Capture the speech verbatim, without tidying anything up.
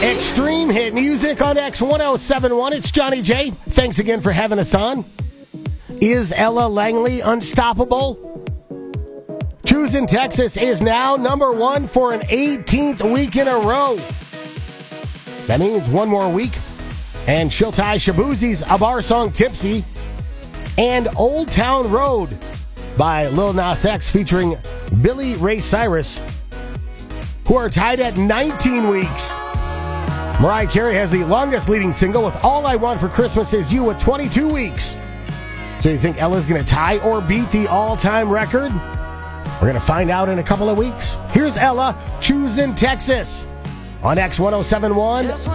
Extreme hit music on X ten seventy-one. It's Johnny J. Thanks again for having us on. Is Ella Langley unstoppable? Choosing Texas is now number one for an eighteenth week in a row. That means one more week, and she'll tie Shaboozie's of our song Tipsy and Old Town Road by Lil Nas X featuring Billy Ray Cyrus, who are tied at nineteen weeks. Mariah Carey has the longest leading single with All I Want for Christmas Is You with twenty-two weeks. So you think Ella's going to tie or beat the all-time record? We're going to find out in a couple of weeks. Here's Ella, Choosing Texas on X ten seventy-one.